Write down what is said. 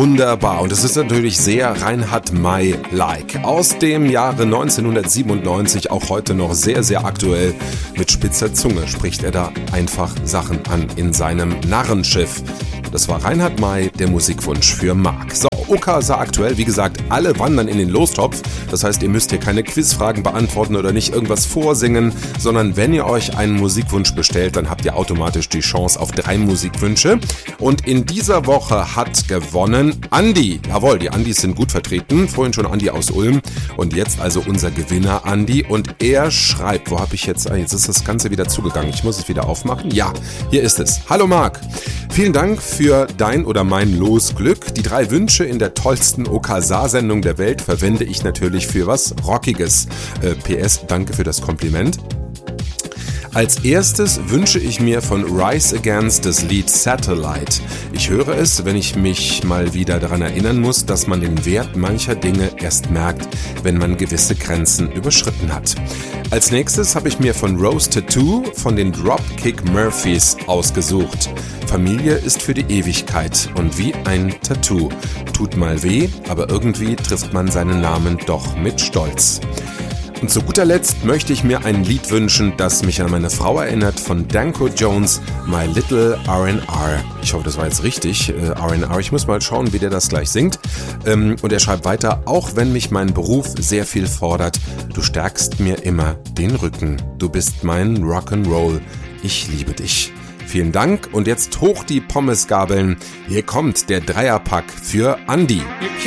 wunderbar. Und es ist natürlich sehr Reinhard May-like. Aus dem Jahre 1997, auch heute noch sehr, sehr aktuell. Mit spitzer Zunge spricht er da einfach Sachen an in seinem Narrenschiff. Das war Reinhard May, der Musikwunsch für Marc. So, OKSA aktuell, wie gesagt, alle wandern in den Lostopf. Das heißt, ihr müsst hier keine Quizfragen beantworten oder nicht irgendwas vorsingen, sondern wenn ihr euch einen Musikwunsch bestellt, dann habt ihr automatisch die Chance auf 3 Musikwünsche. Und in dieser Woche hat gewonnen Andi. Jawohl, die Andis sind gut vertreten. Vorhin schon Andi aus Ulm und jetzt also unser Gewinner Andi. Und er schreibt, wo habe ich jetzt ist das Ganze wieder zugegangen. Ich muss es wieder aufmachen. Ja, hier ist es. Hallo Marc, vielen Dank für dein oder mein Losglück. Die 3 Wünsche in der tollsten OKSA-Sendung der Welt verwende ich natürlich für was Rockiges. PS, danke für das Kompliment. Als erstes wünsche ich mir von Rise Against das Lied Satellite. Ich höre es, wenn ich mich mal wieder daran erinnern muss, dass man den Wert mancher Dinge erst merkt, wenn man gewisse Grenzen überschritten hat. Als nächstes habe ich mir von Rose Tattoo von den Dropkick Murphys ausgesucht. Familie ist für die Ewigkeit und wie ein Tattoo. Tut mal weh, aber irgendwie trifft man seinen Namen doch mit Stolz. Und zu guter Letzt möchte ich mir ein Lied wünschen, das mich an meine Frau erinnert, von Danko Jones, My Little R&R. Ich hoffe, das war jetzt richtig, R&R. Ich muss mal schauen, wie der das gleich singt. Und er schreibt weiter, auch wenn mich mein Beruf sehr viel fordert, du stärkst mir immer den Rücken. Du bist mein Rock'n'Roll. Ich liebe dich. Vielen Dank und jetzt hoch die Pommesgabeln. Hier kommt der Dreierpack für Andi.